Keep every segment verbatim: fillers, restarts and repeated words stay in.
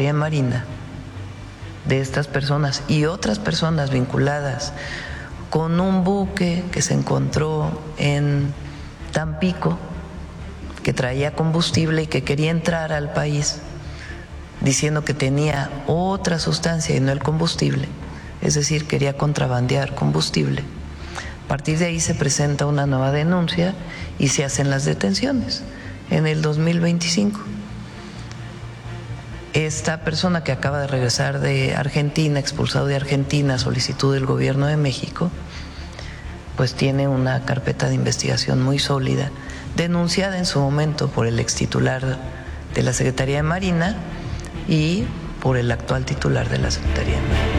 Secretaría de Marina de estas personas y otras personas vinculadas con un buque que se encontró en Tampico, que traía combustible y que quería entrar al país diciendo que tenía otra sustancia y no el combustible, es decir, quería contrabandear combustible. A partir de ahí se presenta una nueva denuncia y se hacen las detenciones en el dos mil veinticinco. Esta persona que acaba de regresar de Argentina, expulsado de Argentina a solicitud del gobierno de México, pues tiene una carpeta de investigación muy sólida, denunciada en su momento por el extitular de la Secretaría de Marina y por el actual titular de la Secretaría de Marina.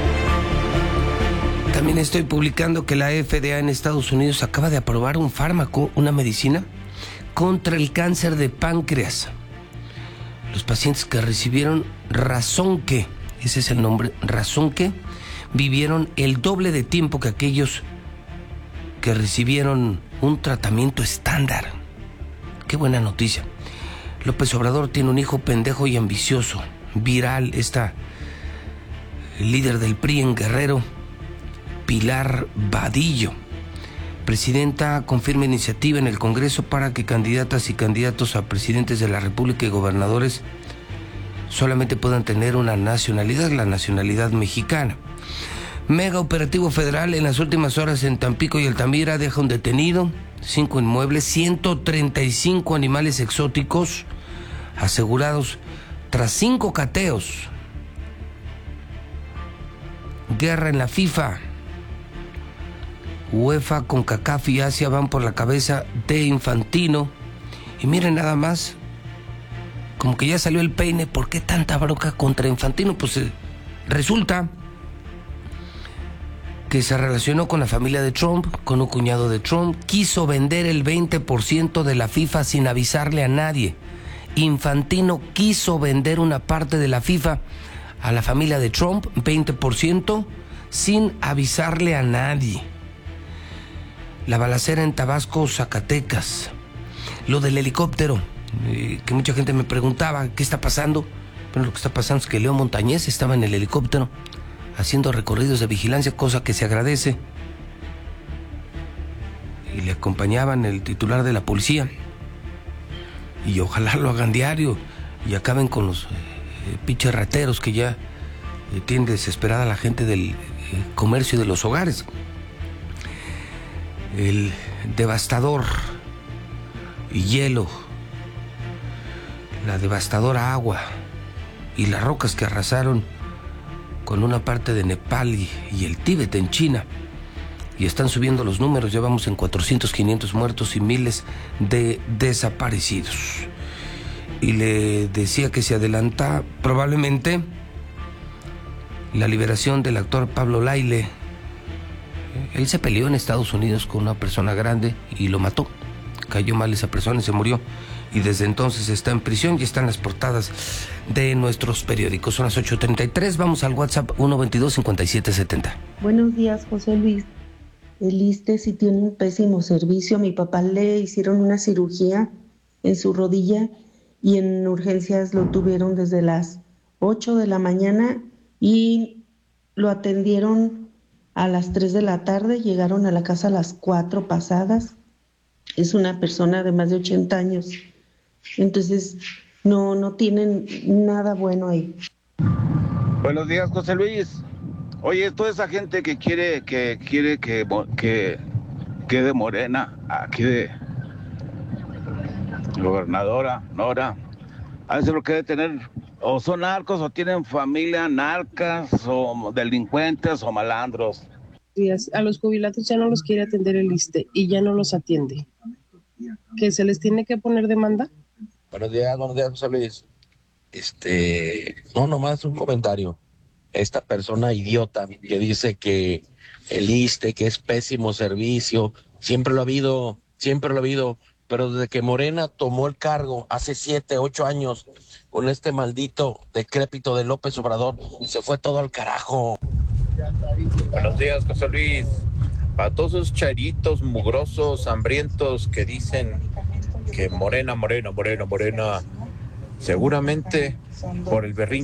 También estoy publicando que la F D A en Estados Unidos acaba de aprobar un fármaco, una medicina, contra el cáncer de páncreas. Los pacientes que recibieron Razonque, ese es el nombre, Razonque, vivieron el doble de tiempo que aquellos que recibieron un tratamiento estándar. Qué buena noticia. López Obrador tiene un hijo pendejo y ambicioso, viral, esta líder del P R I en Guerrero, Pilar Vadillo. Presidenta confirma iniciativa en el Congreso para que candidatas y candidatos a presidentes de la República y gobernadores solamente puedan tener una nacionalidad, la nacionalidad mexicana. Mega operativo federal en las últimas horas en Tampico y Altamira deja un detenido, cinco inmuebles, ciento treinta y cinco animales exóticos asegurados tras cinco cateos. Guerra en la FIFA. UEFA, CONCACAF y Asia van por la cabeza de Infantino. Y miren nada más, como que ya salió el peine. ¿Por qué tanta bronca contra Infantino? Pues eh, resulta que se relacionó con la familia de Trump, con un cuñado de Trump, quiso vender el veinte por ciento de la FIFA sin avisarle a nadie. Infantino quiso vender una parte de la FIFA a la familia de Trump, veinte por ciento, sin avisarle a nadie. La balacera en Tabasco, Zacatecas. Lo del helicóptero, eh, que mucha gente me preguntaba, ¿qué está pasando? Bueno, lo que está pasando es que Leo Montañez estaba en el helicóptero haciendo recorridos de vigilancia, cosa que se agradece. Y le acompañaban el titular de la policía. Y ojalá lo hagan diario y acaben con los eh, pinches rateros que ya eh, tienen desesperada la gente del eh, comercio y de los hogares. El devastador hielo, la devastadora agua y las rocas que arrasaron con una parte de Nepal y, y el Tíbet en China. Y están subiendo los números, ya vamos en cuatrocientos, quinientos muertos y miles de desaparecidos. Y le decía que se adelanta probablemente la liberación del actor Pablo Laile. Él se peleó en Estados Unidos con una persona grande y lo mató. Cayó mal esa persona y se murió. Y desde entonces está en prisión y está en las portadas de nuestros periódicos. Son las ocho treinta y tres. Vamos al WhatsApp uno veintidós, cincuenta y siete setenta. Buenos días, José Luis. El ISSSTE sí tiene un pésimo servicio. A mi papá le hicieron una cirugía en su rodilla y en urgencias lo tuvieron desde las ocho de la mañana y lo atendieron a las tres de la tarde, llegaron a la casa a las cuatro pasadas. Es una persona de más de ochenta años. Entonces, no, no tienen nada bueno ahí. Buenos días, José Luis. Oye, toda esa gente que quiere que quiere que, que quede Morena, aquí de gobernadora, Nora, a veces lo que debe tener, o son narcos, o tienen familia narcas, o delincuentes, o malandros. A los jubilados ya no los quiere atender el ISSSTE y ya no los atiende. ¿Que se les tiene que poner demanda? Buenos días, buenos días, José Luis. Este, no, nomás un comentario. Esta persona idiota que dice que el ISSSTE, que es pésimo servicio, siempre lo ha habido, siempre lo ha habido, pero desde que Morena tomó el cargo hace siete, ocho años, con este maldito decrépito de López Obrador, se fue todo al carajo. Buenos días, José Luis. Para todos esos charitos mugrosos, hambrientos que dicen que Morena, Morena, Morena, Morena, seguramente por el berrinche